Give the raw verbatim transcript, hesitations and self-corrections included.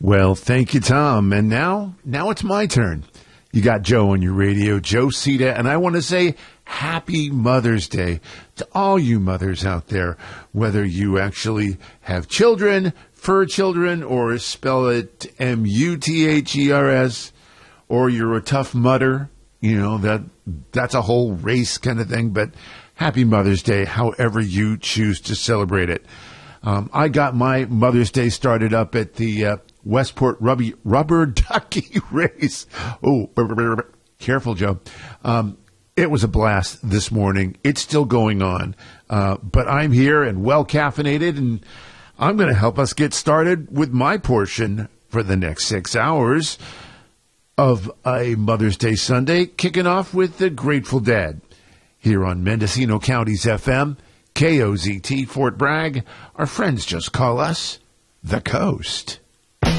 Well, thank you, Tom. And now, now it's my turn. You got Joe on your radio, Joe Sita, and I want to say happy Mother's Day to all you mothers out there, whether you actually have children, fur children, or spell it M U T H E R S, or you're a tough mother. You know, that that's a whole race kind of thing, but happy Mother's Day, however you choose to celebrate it. Um, I got my Mother's Day started up at the uh, Westport Rubber, rubber Ducky Race. Oh, careful, Joe. Um, it was a blast this morning. It's still going on, uh, but I'm here and well caffeinated, and I'm going to help us get started with my portion for the next six hours of a Mother's Day Sunday, kicking off with the Grateful Dead here on Mendocino County's F M, K O Z T, Fort Bragg. Our friends just call us The Coast.